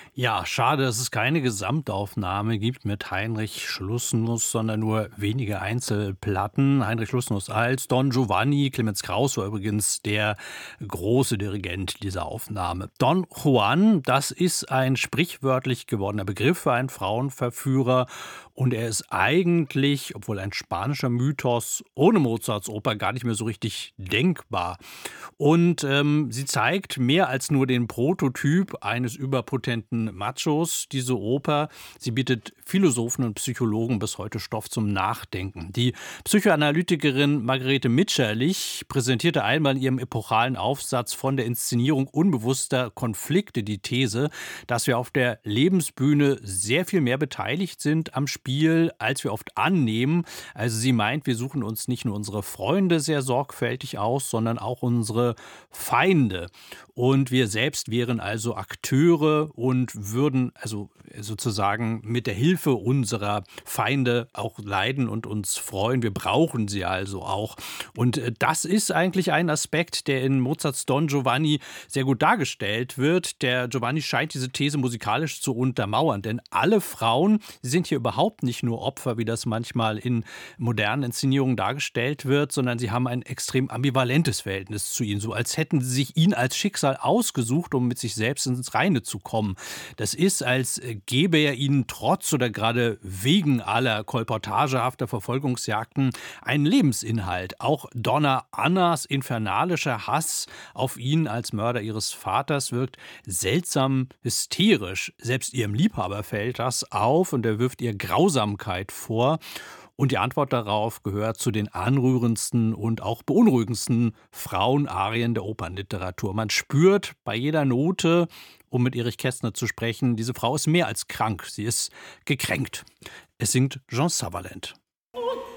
Ja, schade, dass es keine Gesamtaufnahme gibt mit Heinrich Schlussnuss, sondern nur wenige Einzelplatten. Heinrich Schlussnuss als Don Giovanni. Clemens Krauss war übrigens der große Dirigent dieser Aufnahme. Don Juan, das ist ein sprichwörtlich gewordener Begriff für einen Frauenverführer. Und er ist eigentlich, obwohl ein spanischer Mythos, ohne Mozarts Oper gar nicht mehr so richtig denkbar. Und sie zeigt mehr als nur den Prototyp eines überpotenten Machos, diese Oper. Sie bietet Philosophen und Psychologen bis heute Stoff zum Nachdenken. Die Psychoanalytikerin Margarete Mitscherlich präsentierte einmal in ihrem epochalen Aufsatz von der Inszenierung unbewusster Konflikte die These, dass wir auf der Lebensbühne sehr viel mehr beteiligt sind am Spiel, als wir oft annehmen. Also sie meint, wir suchen uns nicht nur unsere Freunde sehr sorgfältig aus, sondern auch unsere Feinde. Und wir selbst wären also Akteure und würden also sozusagen mit der Hilfe unserer Feinde auch leiden und uns freuen. Wir brauchen sie also auch. Und das ist eigentlich ein Aspekt, der in Mozarts Don Giovanni sehr gut dargestellt wird. Der Giovanni scheint diese These musikalisch zu untermauern, denn alle Frauen sind hier überhaupt nicht nur Opfer, wie das manchmal in modernen Inszenierungen dargestellt wird, sondern sie haben ein extrem ambivalentes Verhältnis zu ihm, so als hätten sie sich ihn als Schicksal ausgesucht, um mit sich selbst ins Reine zu kommen. Das ist, als gäbe er ihnen trotz oder gerade wegen aller kolportagehafter Verfolgungsjagden einen Lebensinhalt. Auch Donna Annas infernalischer Hass auf ihn als Mörder ihres Vaters wirkt seltsam hysterisch. Selbst ihrem Liebhaber fällt das auf und er wirft ihr Grausamkeit vor. Und die Antwort darauf gehört zu den anrührendsten und auch beunruhigendsten Frauenarien der Opernliteratur. Man spürt bei jeder Note, um mit Erich Kästner zu sprechen, diese Frau ist mehr als krank, sie ist gekränkt. Es singt Jean Sutherland.